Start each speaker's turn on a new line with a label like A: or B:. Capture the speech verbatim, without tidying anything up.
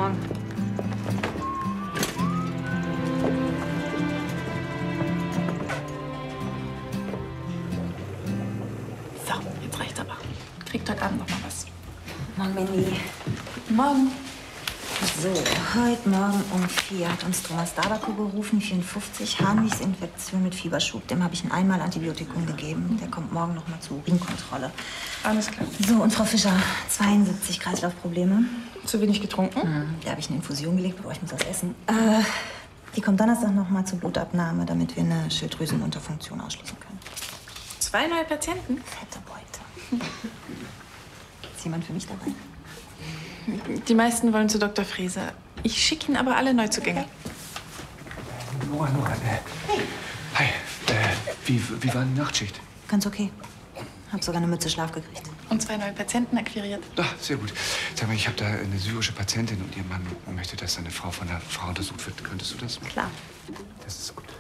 A: Morgen.
B: So, jetzt reicht's aber. Kriegt heute Abend noch mal was.
A: Morgen, Mandy.
B: Guten Morgen.
A: So, heute Morgen um vier hat uns Thomas Dabaku gerufen, vierundfünfzig, Harnwegsinfektion mit Fieberschub. Dem habe ich ein einmal Antibiotikum gegeben. Der kommt morgen noch mal zur Urinkontrolle.
B: Alles klar.
A: So, und Frau Fischer, zweiundsiebzig, Kreislaufprobleme.
B: Zu wenig getrunken?
A: Mhm. Der habe ich eine Infusion gelegt, bevor ich muss was essen. Äh, die kommt Donnerstag noch mal zur Blutabnahme, damit wir eine Schilddrüsenunterfunktion ausschließen können.
B: Zwei neue Patienten?
A: Fette Beute. Ist jemand für mich dabei?
B: Die meisten wollen zu Doktor Frese. Ich schicke Ihnen aber alle Neuzugänge.
C: Nora, Nora, äh, hey. Hi, äh, wie, wie war die Nachtschicht?
A: Ganz okay. Hab sogar eine Mütze Schlaf gekriegt.
B: Und zwei neue Patienten akquiriert.
C: Ach, sehr gut. Sag mal, ich habe da eine syrische Patientin und ihr Mann möchte, dass seine Frau von der Frau untersucht wird. Könntest du das?
A: Klar.
C: Das ist gut.